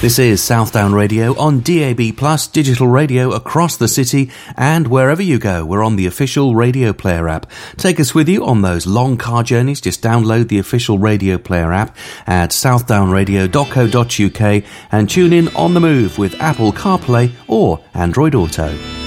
This is Southdown Radio on DAB+, digital radio across the city, and wherever you go, we're on the official Radio Player app. Take us with you on those long car journeys. Just download the official Radio Player app at southdownradio.co.uk and tune in on the move with Apple CarPlay or Android Auto.